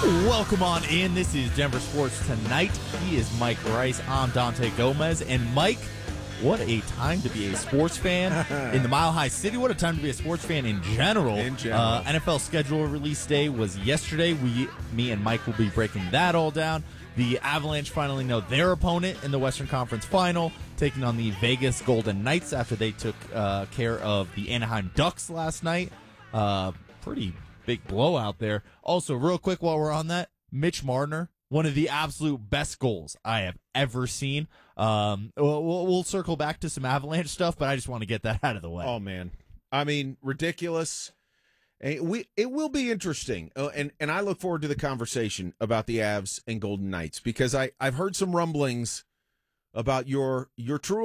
Welcome on in. This is Denver Sports Tonight. He is Mike Rice. I'm Dante Gomez. And Mike, what a time to be a sports fan in the Mile High City. What a time to be a sports fan in general. NFL schedule release day was yesterday. Me and Mike will be breaking that all down. The Avalanche finally know their opponent in the Western Conference Final, taking on the Vegas Golden Knights after they took care of the Anaheim Ducks last night. Pretty big blowout there. Also, real quick while we're on that, Mitch Marner, one of the absolute best goals I have ever seen. We'll circle back to some Avalanche stuff, but I just want to get that out of the way. Oh, man. I mean, ridiculous. It will be interesting, and I look forward to the conversation about the Avs and Golden Knights because I've heard some rumblings about your true